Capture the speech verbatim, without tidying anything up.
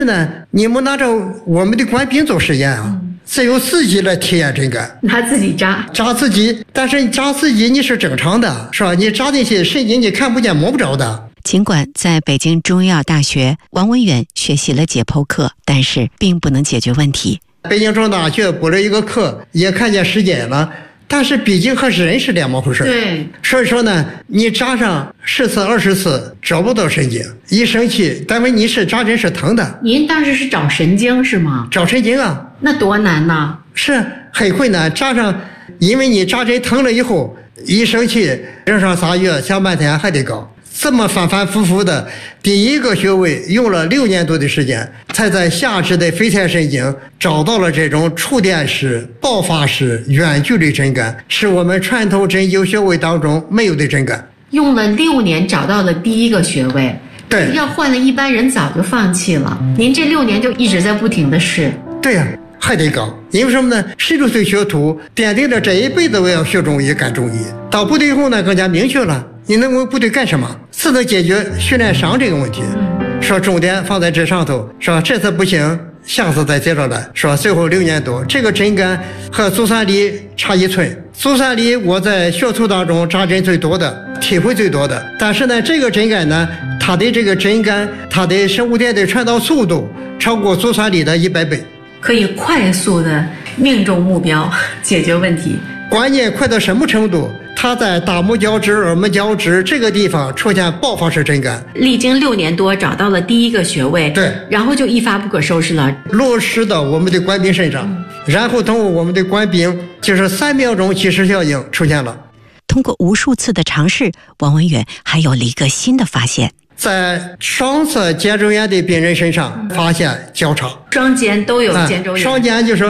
呢，你们拿着我们的官兵做实验啊，嗯、只有自己来体验针感， 他自己扎扎自己，但是你扎自己你是正常的，是吧？你扎进去神经你看不见摸不着的。 尽管在北京中医药大学，王文远学习了解剖课，但是并不能解决问题。 北京中医大学补了一个课，也看见时间了，但是毕竟和人是两码回事。 对， 所以说呢，你扎上十次、二十次找不到神经，一生气，单位你是扎针是疼的。 您当时是找神经是吗？ 找神经啊， 那多难呐！ 是很困难，扎上，因为你扎针疼了以后，一生气，扔上仨月，想半天还得搞。这么反反复复的，第一个穴位用了六年多的时间，才在下肢的腓财神经找到了这种触电式、爆发式、远距离针感，是我们传统针灸穴位当中没有的针感。 用了六年找到了第一个穴位， 对， 要换了一般人早就放弃了。您这六年就一直在不停的试。 对呀、啊，还得搞，因为什么呢？十六岁学徒，奠定了这一辈子我要学中医、干中医。到部队以后呢，更加明确了。你能为部队干什么？是能解决训练伤这个问题，说重点放在这上头，是吧？这次不行，下次再接着来，是吧？最后六年多，这个针感和足三里差一寸。足三里我在学徒当中扎针最多的，体会最多的。但是呢，这个针感呢，它的这个针感，它的生物电的传导速度超过足三里的一百倍， 可以快速的命中目标，解决问题。 关键快到什么程度？它在大拇角趾、耳门角趾这个地方出现爆发式针感， 历经六年多找到了第一个穴位， 对， 然后就一发不可收拾了， 落实到我们的官兵身上，嗯、然后通过我们的官兵，就是三秒钟即时效应出现了。 通过无数次的尝试，王文远还有了一个新的发现。 在双侧肩周炎的病人身上发现交叉， 双肩都有肩周炎， 双肩就是